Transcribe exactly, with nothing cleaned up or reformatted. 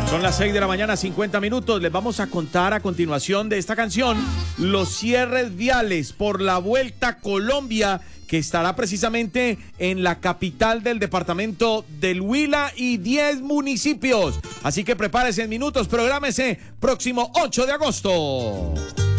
Son las seis de la mañana, cincuenta minutos. Les vamos a contar a continuación de esta canción los cierres viales por la Vuelta a Colombia, que estará precisamente en la capital del departamento del Huila y diez municipios. Así que prepárese en minutos, prográmese próximo ocho de agosto.